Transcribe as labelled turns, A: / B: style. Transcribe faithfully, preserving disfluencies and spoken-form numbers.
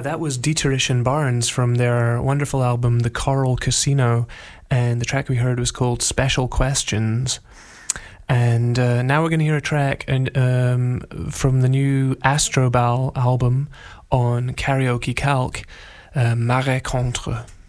A: that was Dieterich and Barnes from their wonderful album The Coral Casino, and the track we heard was called Special Questions. And uh, now we're going to hear a track and, um, from the new Astrobal album on Karaoke Calc, uh, Marais Contre.